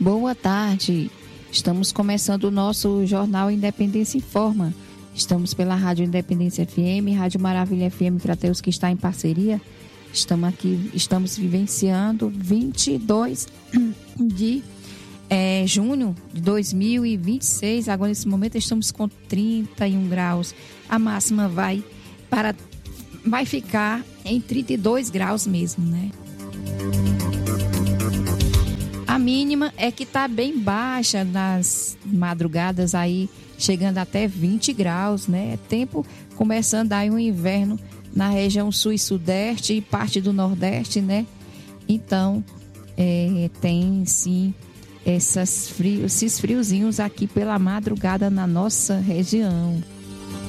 Boa tarde. Estamos começando o nosso Jornal Independência Informa. Estamos pela Rádio Independência FM, Rádio Maravilha FM Crateus, que está em parceria. Estamos vivenciando 22 de junho de 2026. Agora, nesse momento, estamos com 31 graus. A máxima vai ficar em 32 graus mesmo, né? A mínima é que está bem baixa nas madrugadas aí, chegando até 20 graus, né? Tempo começando aí o inverno na região sul e sudeste e parte do nordeste, né? Então, tem sim esses friozinhos aqui pela madrugada na nossa região.